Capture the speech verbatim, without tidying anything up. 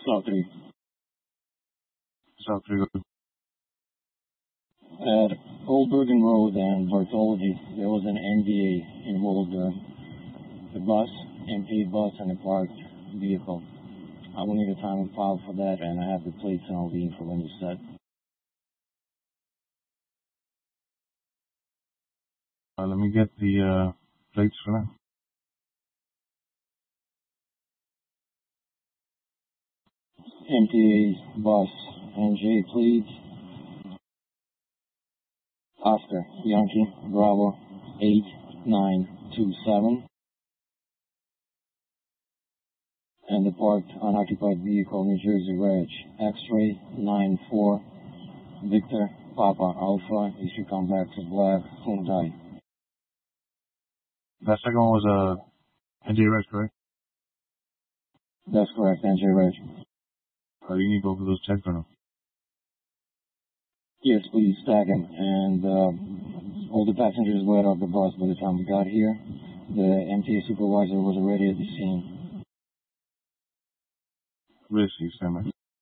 South three. South three. At Old Bergen Road and Barthology, there was an N D A involved. Uh, the bus, empty bus, and a parked vehicle. I will need a time and file for that, and I have the plates and all the info when you set. Uh, let me get the uh, plates for that. M T A bus, N J, please. Oscar, Yankee, Bravo, eight nine two seven. And the parked unoccupied vehicle, New Jersey Reg, X-ray nine four, Victor, Papa, Alpha, you should come back to black, Hyundai. That second one was a uh, N J Reg, correct? That's correct, N J Reg. Uh, you need both of those checked or no? Yes, please stack them. And uh, all the passengers were off the bus by the time we got here. The M T A supervisor was already at the scene. Risky, Sam.